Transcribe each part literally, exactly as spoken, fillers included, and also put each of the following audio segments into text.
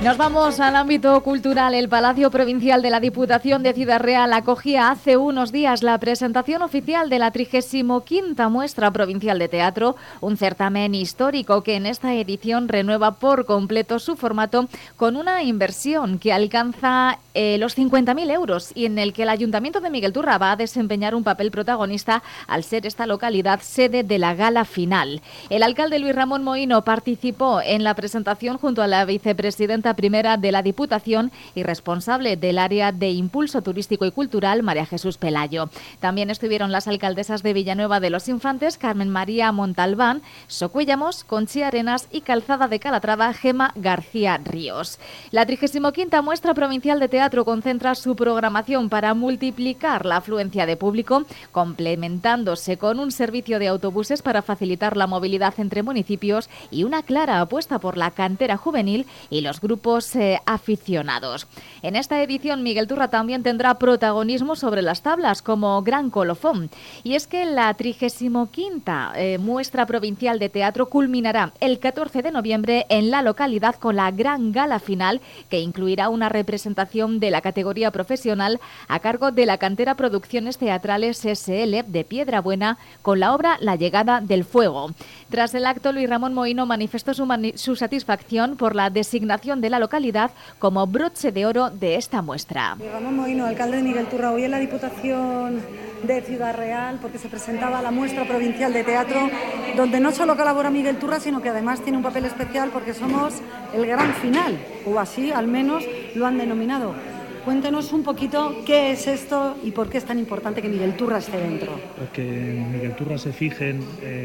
Nos vamos al ámbito cultural. El Palacio Provincial de la Diputación de Ciudad Real acogía hace unos días la presentación oficial de la trigésima quinta Muestra Provincial de Teatro, un certamen histórico que en esta edición renueva por completo su formato con una inversión que alcanza eh, los cincuenta mil euros y en el que el Ayuntamiento de Miguelturra va a desempeñar un papel protagonista al ser esta localidad sede de la gala final. El alcalde Luis Ramón Mohino participó en la presentación junto a la vicepresidenta primera de la Diputación y responsable del área de Impulso Turístico y Cultural, María Jesús Pelayo. También estuvieron las alcaldesas de Villanueva de los Infantes, Carmen María Montalbán, Socuéllamos, Conchi Arenas y Calzada de Calatrava, Gema García Ríos. La trigésima quinta Muestra Provincial de Teatro concentra su programación para multiplicar la afluencia de público, complementándose con un servicio de autobuses para facilitar la movilidad entre municipios y una clara apuesta por la cantera juvenil y los grupos Eh, aficionados. En esta edición, Miguelturra también tendrá protagonismo sobre las tablas como gran colofón. Y es que la trigésima quinta eh, Muestra Provincial de Teatro culminará el catorce de noviembre en la localidad con la gran gala final, que incluirá una representación de la categoría profesional a cargo de la Cantera Producciones Teatrales S L de Piedrabuena con la obra La Llegada del Fuego. Tras el acto, Luis Ramón Mohino manifestó su, mani- su satisfacción por la designación de la localidad como broche de oro de esta muestra. Luis Ramón Mohino, alcalde de Miguelturra, hoy en la Diputación de Ciudad Real, porque se presentaba la Muestra Provincial de Teatro, donde no solo colabora Miguelturra, sino que además tiene un papel especial porque somos el gran final, o así al menos lo han denominado. Cuéntenos un poquito qué es esto y por qué es tan importante que Miguelturra esté dentro. Pues que en Miguelturra se fijen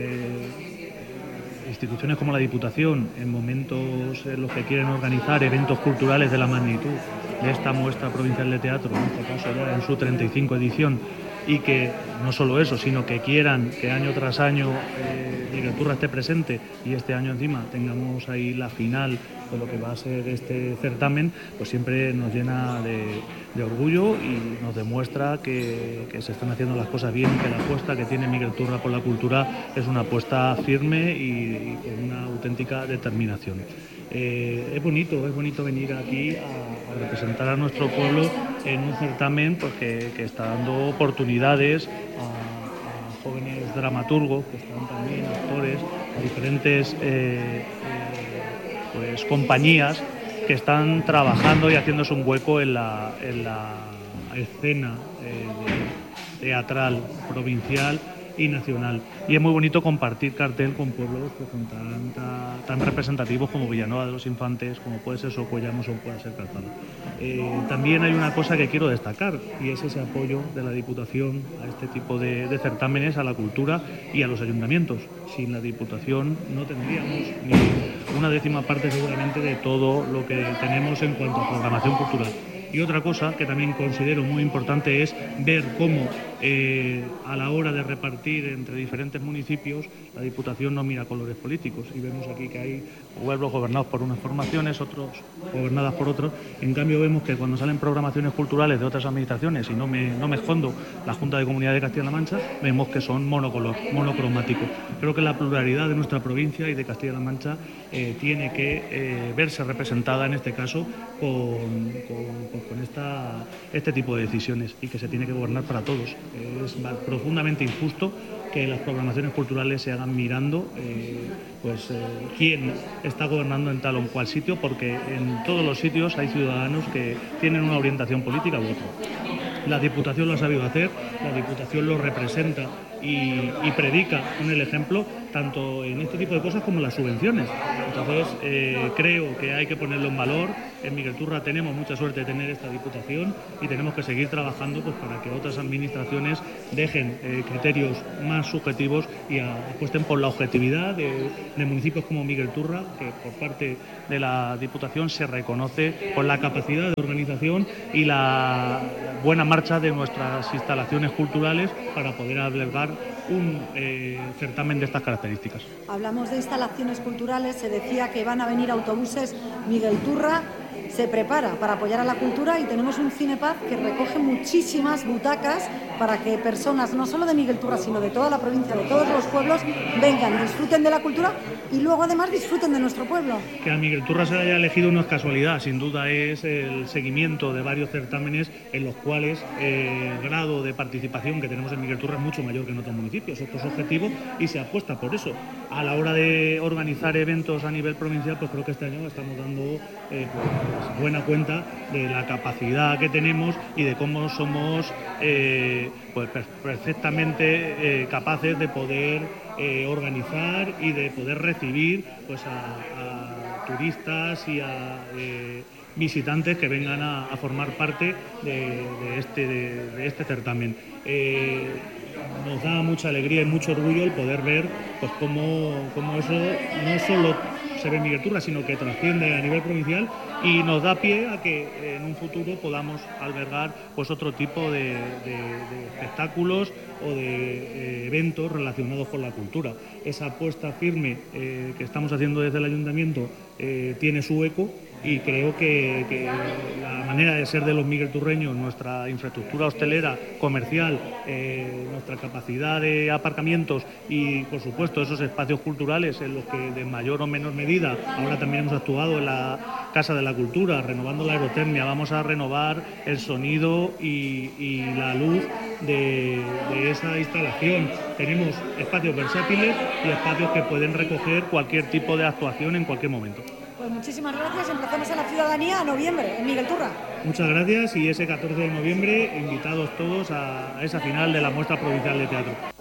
eh, instituciones como la Diputación en momentos en los que quieren organizar eventos culturales de la magnitud de esta Muestra Provincial de Teatro, en este caso ya en su treinta y cinco edición, y que no solo eso, sino que quieran que año tras año eh, Miguelturra esté presente y este año encima tengamos ahí la final de lo que va a ser este certamen, pues siempre nos llena de, de orgullo y nos demuestra que, que se están haciendo las cosas bien, que la apuesta que tiene Miguelturra por la cultura es una apuesta firme y, y con una auténtica determinación. Eh, es bonito, es bonito venir aquí a, a representar a nuestro pueblo en un certamen pues, que, que está dando oportunidades a, a jóvenes dramaturgos, que están también actores, a diferentes eh, eh, pues, compañías que están trabajando y haciéndose un hueco en la, en la escena eh, de, teatral provincial y nacional. Y es muy bonito compartir cartel con pueblos que son tan, tan, tan representativos como Villanueva de los Infantes, como puede ser Socuéllamos o puede ser Calzada. Eh, también hay una cosa que quiero destacar y es ese apoyo de la Diputación a este tipo de, de certámenes, a la cultura y a los ayuntamientos. Sin la Diputación no tendríamos ni una décima parte seguramente de todo lo que tenemos en cuanto a programación cultural. Y otra cosa que también considero muy importante es ver cómo eh, a la hora de repartir entre diferentes municipios la Diputación no mira colores políticos y vemos aquí que hay pueblos gobernados por unas formaciones, otros gobernadas por otros. En cambio vemos que cuando salen programaciones culturales de otras administraciones, y no me, no me escondo la Junta de Comunidad de Castilla-La Mancha, vemos que son monocolor, monocromáticos. Creo que la pluralidad de nuestra provincia y de Castilla-La Mancha eh, tiene que eh, verse representada en este caso con, con, con esta, este tipo de decisiones y que se tiene que gobernar para todos. Es profundamente injusto que las programaciones culturales se hagan mirando eh, pues, eh, quién está gobernando en tal o cual sitio, porque en todos los sitios hay ciudadanos que tienen una orientación política u otra. La Diputación lo ha sabido hacer, la Diputación lo representa y, y predica con el ejemplo, tanto en este tipo de cosas como en las subvenciones. Entonces, eh, creo que hay que ponerlo en valor. En Miguelturra tenemos mucha suerte de tener esta Diputación y tenemos que seguir trabajando pues, para que otras administraciones dejen eh, criterios más subjetivos y a, apuesten por la objetividad de, de municipios como Miguelturra, que por parte de la Diputación se reconoce por la capacidad de organización y la buena marcha de nuestras instalaciones culturales para poder albergar un eh, certamen de estas características. Hablamos de instalaciones culturales, se decía que van a venir autobuses Miguelturra. se prepara para apoyar a la cultura y tenemos un Cinepaz que recoge muchísimas butacas para que personas, no solo de Miguel Turra, sino de toda la provincia, de todos los pueblos, vengan, disfruten de la cultura y luego además disfruten de nuestro pueblo. Que a Miguel Turra se haya elegido no es casualidad, sin duda es el seguimiento de varios certámenes en los cuales eh, el grado de participación que tenemos en Miguel Turra es mucho mayor que en otros municipios. Esto es objetivo y se apuesta por eso. A la hora de organizar eventos a nivel provincial, pues creo que este año estamos dando eh, pues, buena cuenta de la capacidad que tenemos y de cómo somos eh, pues, perfectamente eh, capaces de poder eh, organizar y de poder recibir pues, a, a turistas y a eh, visitantes que vengan a, a formar parte de, de, este, de, de este certamen. Eh, nos da mucha alegría y mucho orgullo el poder ver pues cómo, cómo eso no solo se ve en Miguel Turra, sino que trasciende a nivel provincial y nos da pie a que en un futuro podamos albergar pues otro tipo de, de, de espectáculos o de eh, eventos relacionados con la cultura. Esa apuesta firme eh, que estamos haciendo desde el Ayuntamiento eh, tiene su eco y creo que, que la manera de ser de los miguelturreños, nuestra infraestructura hostelera, comercial, eh, nuestra capacidad de aparcamientos y, por supuesto, esos espacios culturales en los que de mayor o menor medida, ahora también hemos actuado en la Casa de la Cultura, renovando la aerotermia, vamos a renovar el sonido y, y la luz de, de esa instalación. Tenemos espacios versátiles y espacios que pueden recoger cualquier tipo de actuación en cualquier momento. Pues muchísimas gracias. Emplazamos a la ciudadanía a noviembre, en Miguel Turra. Muchas gracias y ese catorce de noviembre invitados todos a esa final de la muestra provincial de teatro.